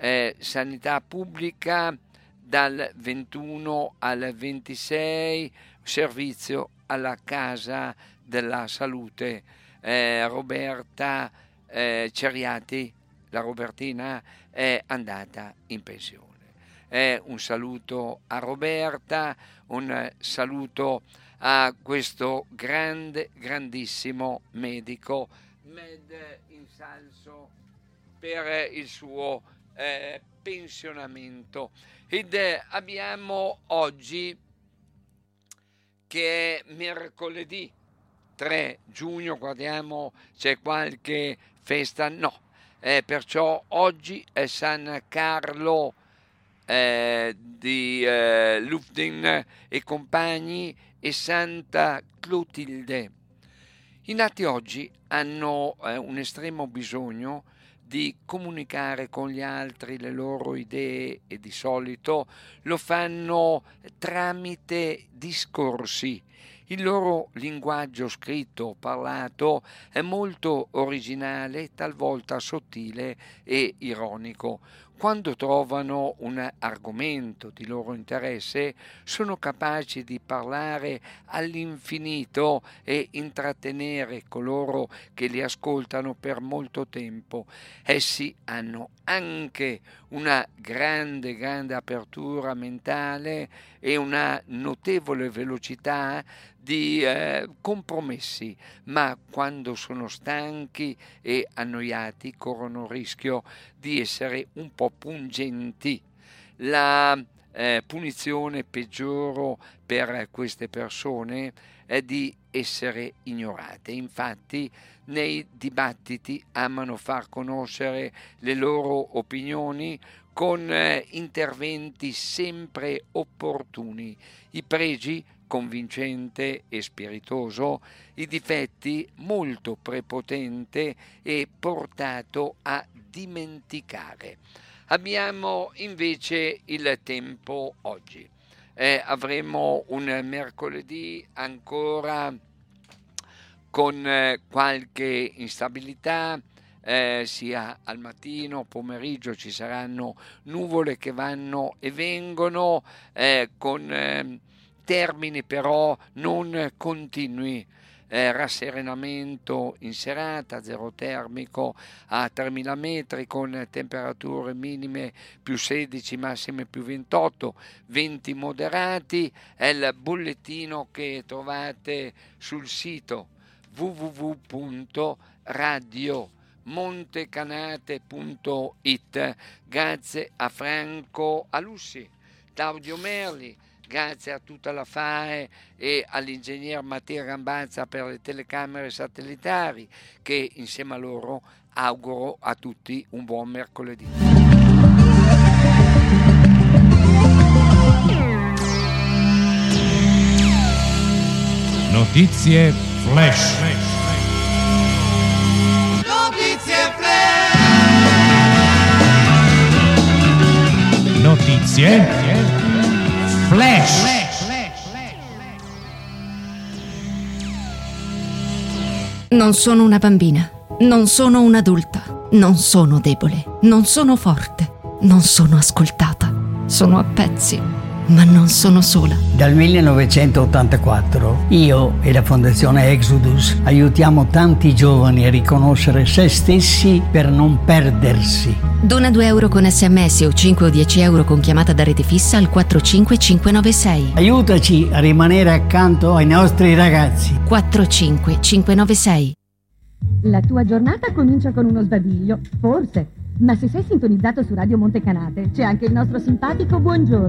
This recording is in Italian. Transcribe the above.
sanità pubblica dal 21 al 26, servizio alla Casa della Salute. Roberta Ceriati, la Robertina, è andata in pensione. Un saluto a Roberta, un saluto a questo grandissimo medico, med insalso per il suo pensionamento. Ed abbiamo oggi, che è mercoledì 3 giugno, guardiamo, c'è qualche festa? No, perciò oggi è San Carlo di Luftin e compagni e Santa Clotilde. I nati oggi hanno un estremo bisogno di comunicare con gli altri le loro idee e di solito lo fanno tramite discorsi. Il loro linguaggio scritto o parlato è molto originale, talvolta sottile e ironico. Quando trovano un argomento di loro interesse, sono capaci di parlare all'infinito e intrattenere coloro che li ascoltano per molto tempo. Essi hanno anche una grande apertura mentale e una notevole velocità di compromessi, ma quando sono stanchi e annoiati corrono il rischio di essere un po' pungenti. La punizione peggiore per queste persone è di essere ignorate. Infatti nei dibattiti amano far conoscere le loro opinioni con interventi sempre opportuni, i pregi convincente e spiritoso, i difetti molto prepotente e portato a dimenticare. Abbiamo invece il tempo oggi. Avremo un mercoledì ancora con qualche instabilità, sia al mattino, pomeriggio ci saranno nuvole che vanno e vengono, con termini però non continui. Rasserenamento in serata, zero termico a 3000 metri con temperature minime più 16, massime più 28, venti moderati. È il bollettino che trovate sul sito www.radiomontecanate.it. Grazie a Franco Alussi, Claudio Merli, grazie a tutta la FAE e all'ingegner Mattia Gambazza per le telecamere satellitari, che insieme a loro auguro a tutti un buon mercoledì. Notizie flash. Notizie flash. Notizie flash. Non sono una bambina, non sono un'adulta, non sono debole, non sono forte, non sono ascoltata, sono a pezzi, ma non sono sola. Dal 1984 io e la Fondazione Exodus aiutiamo tanti giovani a riconoscere se stessi per non perdersi. Dona 2 euro con SMS o 5 o 10 euro con chiamata da rete fissa al 45596. Aiutaci a rimanere accanto ai nostri ragazzi. 45596. La tua giornata comincia con uno sbadiglio, forse. Ma se sei sintonizzato su Radio Montecanate, c'è anche il nostro simpatico buongiorno.